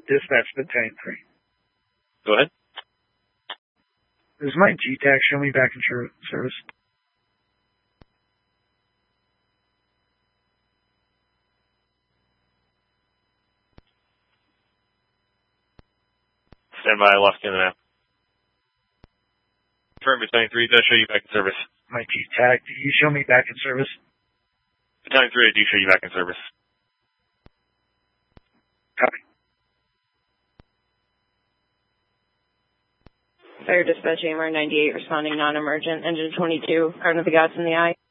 Dispatch Battalion 3. Go ahead. Does my GTAC show me back in service? Stand by, lost in the map. Confirm Battalion 3, does show you back in service. My GTAC, do you show me back in service? Battalion 3, I do show you back in service. Copy. Fire dispatch AMR 98 responding non-emergent. Engine 22, Cardinal the Gods in the eye.